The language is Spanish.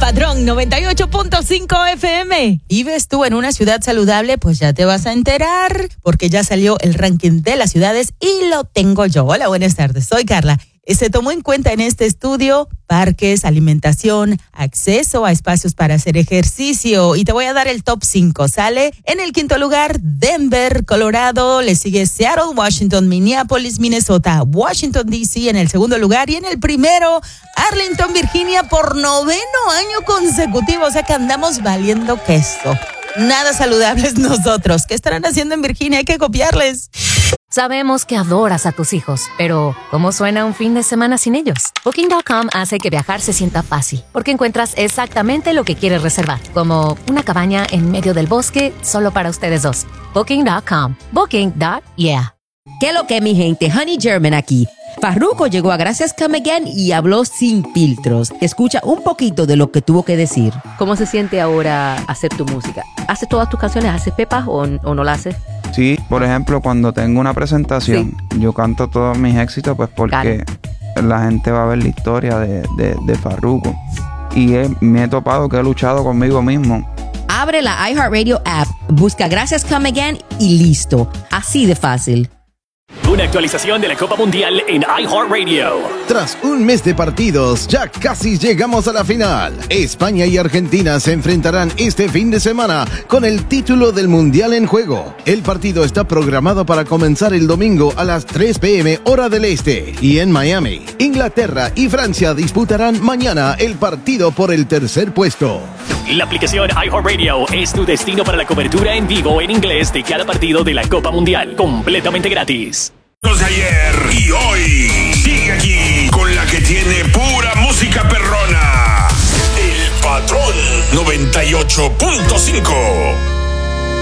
Patrón 98.5 FM. ¿Vives tú en una ciudad saludable? Pues ya te vas a enterar, porque ya salió el ranking de las ciudades y lo tengo yo. Hola, buenas tardes, soy Carla. Se tomó en cuenta en este estudio parques, alimentación, acceso a espacios para hacer ejercicio. Y te voy a dar el top 5. Sale en el quinto lugar Denver, Colorado. Le sigue Seattle, Washington, Minneapolis, Minnesota, Washington, D.C. en el segundo lugar. Y en el primero, Arlington, Virginia, por 9º año consecutivo. O sea que andamos valiendo queso. Nada saludables nosotros. ¿Qué estarán haciendo en Virginia? Hay que copiarles. Sabemos que adoras a tus hijos, pero ¿cómo suena un fin de semana sin ellos? Booking.com hace que viajar se sienta fácil, porque encuentras exactamente lo que quieres reservar, como una cabaña en medio del bosque solo para ustedes dos. Booking.com. Booking.yeah. ¿Qué lo que, mi gente? Honey German aquí. Farruko llegó a Gracias Come Again y habló sin filtros. Escucha un poquito de lo que tuvo que decir. ¿Cómo se siente ahora hacer tu música? ¿Haces todas tus canciones? ¿Haces pepas o no la haces? Sí, por ejemplo, cuando tengo una presentación, yo canto todos mis éxitos, pues porque la gente va a ver la historia de Farruko. Y me he topado que he luchado conmigo mismo. Abre la iHeartRadio app, busca Gracias Come Again y listo. Así de fácil. Una actualización de la Copa Mundial en iHeartRadio. Tras un mes de partidos, ya casi llegamos a la final. España y Argentina se enfrentarán este fin de semana con el título del Mundial en juego. El partido está programado para comenzar el domingo a las 3 p.m. hora del este. Y en Miami, Inglaterra y Francia disputarán mañana el partido por el tercer puesto. La aplicación iHeartRadio es tu destino para la cobertura en vivo en inglés de cada partido de la Copa Mundial, completamente gratis. De ayer y hoy sigue aquí con la que tiene pura música perrona. El Patrón 98.5.